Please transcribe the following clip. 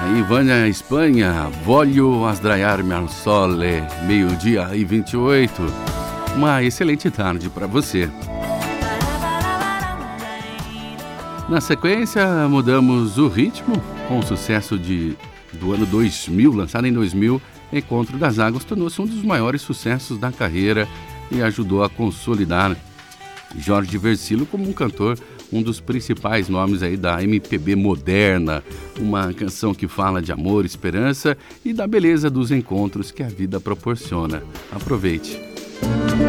Ivânia Espanha, Voglio sdraiarmi al sole, 12h28. Uma excelente tarde para você. Na sequência, mudamos o ritmo com o sucesso do ano 2000, lançado em 2000, Encontro das Águas tornou-se um dos maiores sucessos da carreira e ajudou a consolidar Jorge Vercillo como um cantor, um dos principais nomes aí da MPB moderna, uma canção que fala de amor, esperança e da beleza dos encontros que a vida proporciona. Aproveite!